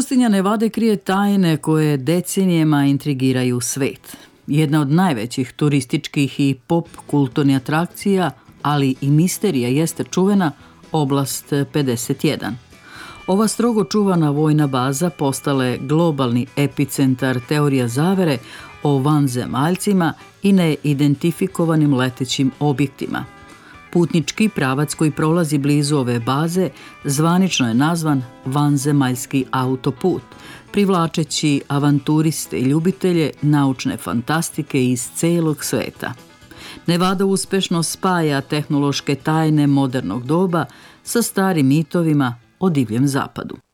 Pustinja Nevade krije tajne koje decenijama intrigiraju svet. Jedna od najvećih turističkih i pop kulturnih atrakcija, ali i misterija, jeste čuvena oblast 51. Ova strogo čuvana vojna baza postala je globalni epicentar teorija zavere o vanzemaljcima i neidentifikovanim letećim objektima. Putnički pravac koji prolazi blizu ove baze zvanično je nazvan vanzemaljski autoput, privlačeći avanturiste i ljubitelje naučne fantastike iz celog sveta. Nevada uspešno spaja tehnološke tajne modernog doba sa starim mitovima o divljem zapadu.